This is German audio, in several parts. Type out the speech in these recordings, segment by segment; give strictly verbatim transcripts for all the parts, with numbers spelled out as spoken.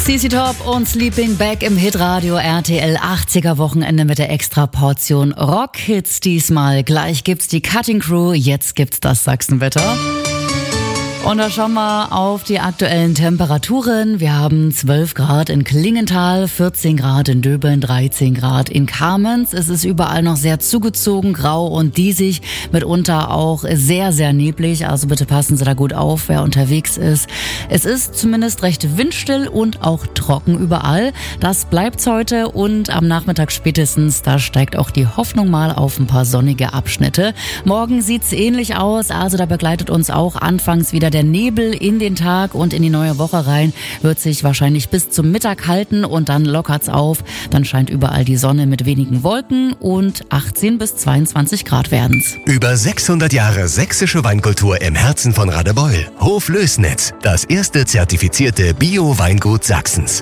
C C Top und Sleeping Bag im Hitradio R T L achtziger Wochenende mit der Extra-Portion Rock-Hits diesmal. Gleich gibt's die Cutting Crew, jetzt gibt's das Sachsenwetter. Und da schauen wir auf die aktuellen Temperaturen. Wir haben zwölf Grad in Klingenthal, vierzehn Grad in Döbeln, dreizehn Grad in Kamenz. Es ist überall noch sehr zugezogen, grau und diesig, mitunter auch sehr, sehr neblig. Also bitte passen Sie da gut auf, wer unterwegs ist. Es ist zumindest recht windstill und auch trocken überall. Das bleibt's heute und am Nachmittag spätestens, da steigt auch die Hoffnung mal auf ein paar sonnige Abschnitte. Morgen sieht's ähnlich aus, also da begleitet uns auch anfangs wieder der Nebel in den Tag und in die neue Woche rein wird sich wahrscheinlich bis zum Mittag halten und dann lockert's auf. Dann scheint überall die Sonne mit wenigen Wolken und achtzehn bis zweiundzwanzig Grad werden's. Über sechshundert Jahre sächsische Weinkultur im Herzen von Radebeul. Hof Lößnitz, das erste zertifizierte Bio-Weingut Sachsens.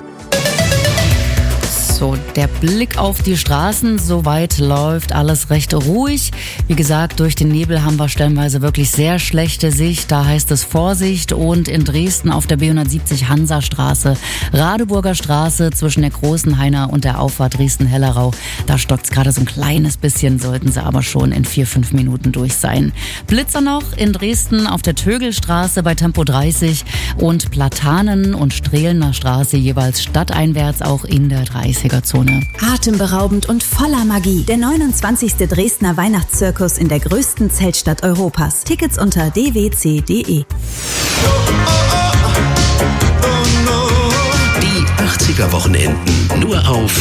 So, der Blick auf die Straßen, soweit läuft alles recht ruhig. Wie gesagt, durch den Nebel haben wir stellenweise wirklich sehr schlechte Sicht. Da heißt es Vorsicht. Und in Dresden auf der B hundertsiebzig Hansastraße, Radeburger Straße zwischen der Großen Heiner und der Auffahrt Dresden-Hellerau. Da stockt's gerade so ein kleines bisschen, sollten sie aber schon in vier, fünf Minuten durch sein. Blitzer noch in Dresden auf der Tögelstraße bei Tempo dreißig und Platanen- und Strehlener Straße jeweils stadteinwärts auch in der dreißiger Zone. Atemberaubend und voller Magie. Der neunundzwanzigste Dresdner Weihnachtszirkus in der größten Zeltstadt Europas. Tickets unter d w c punkt d e. Die achtziger Wochenenden nur auf